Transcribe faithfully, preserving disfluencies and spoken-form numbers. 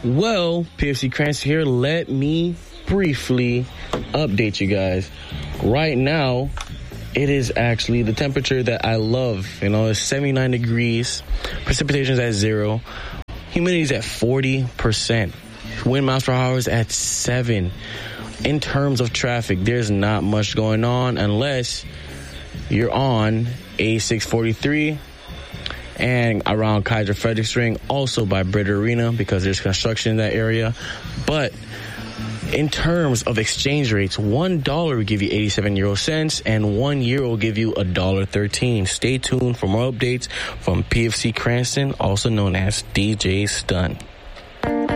Well, P F C Cranston here. Let me briefly update you guys. Right now, it is actually the temperature that I love. You know, it's seventy-nine degrees. Precipitation is at zero. Humidity is at forty percent. Wind miles per hour is at seven. In terms of traffic, there's not much going on unless you're on A six forty-three and around Kaiser Friedrichsring, also by Britta Arena because there's construction in that area. But in terms of exchange rates, one dollar will give you eighty-seven euro cents and one euro will give you one dollar thirteen. Stay tuned for more updates from P F C Cranston, also known as D J Stun.